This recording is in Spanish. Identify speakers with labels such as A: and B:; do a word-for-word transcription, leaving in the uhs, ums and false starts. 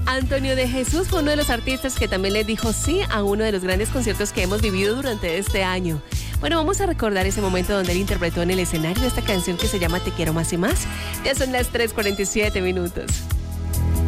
A: Antonio de Jesús fue uno de los artistas que también le dijo sí a uno de los grandes conciertos que hemos vivido durante este año. Bueno, vamos a recordar ese momento donde él interpretó en el escenario esta canción que se llama Te quiero más y más. Ya son las tres cuarenta y siete minutos.